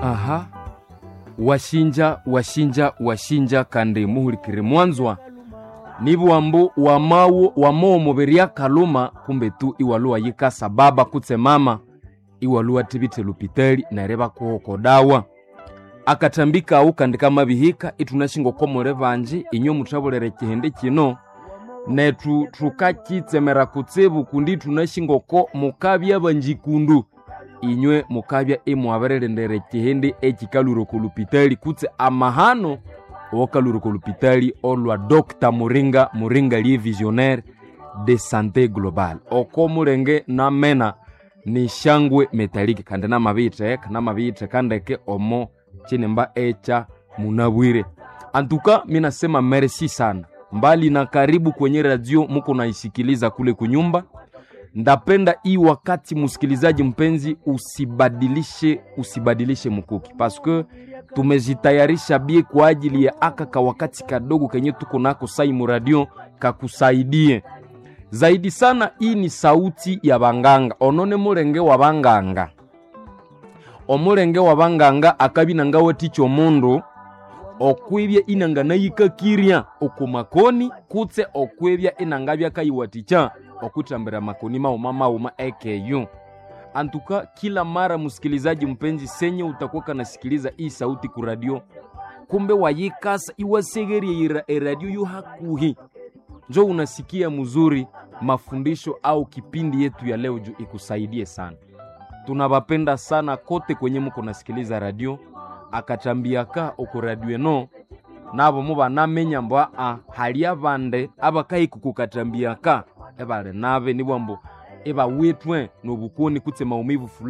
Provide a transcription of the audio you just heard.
Aha. Washinja kandi muhulikire mwanzwa. Nibu ambu wamo mubiri ya kaluma kumbe tu iwaluwa yika sababa kutse mama iwaluwa tibite lupiteli na reba kuhoko dawa. Akatambika au kandika mabihika itunashingo komore vanji inyo mutabulere kihende kino netu tukakitsemera kutsebu kundi tunashingo ko mukabya banjikundu inywe mukabya emwabererendere kihende ekikaluro kulupitali kutse amahano okaluro kulupitali olwa Dr. Muringa li visionnaire de santé globale oko murenge na mena ni shangwe metaliki kandi na mabite kandeke omo chinemba echa munabwire. Antuka mina sema merci sana. Mbali na karibu kwenye radio muko naisikiliza kule kunyumba. Ndapenda hii wakati musikilizaji mpenzi usibadilishe mkuki. Paske tumejitayarisha bie kwa ajili ya aka wakati kadogo kenye tuko nako Saimu Radio kakusaidie. Zaidi sana hii ni sauti ya banganga. Onone murenge wa banganga. Omurenge wa banganga akabina ngawe ticho mondo okwebya inangana yikakiria okumakoni kutse okwebya inangabya kayiwaticha okutambira makoni mama ekeyo. Antuka kila mara musikilizaji mpenzi senye utakuwa kanasikiliza hii sauti ku radio kumbe wayikasa iwasegeri radio yu hakuhi njo unasikia mzuri mafundisho au kipindi yetu ya leo juu ikusaidie sana. Tunabapenda sana kote kwenye muko nasikiliza radio. Akatambia ka oko radio no nabo muba namenya mbwa hali abande abakai kukukatambia ka ebale nabe nibwambo eba wetwe no bukoni kutse maumivu fulani.